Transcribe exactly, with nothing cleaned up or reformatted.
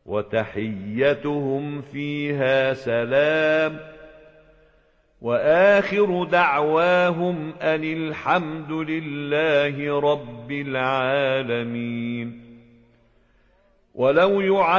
وتحيتهم فيها سلام وآخر دعواهم أن الحمد لله رب العالمين. ولو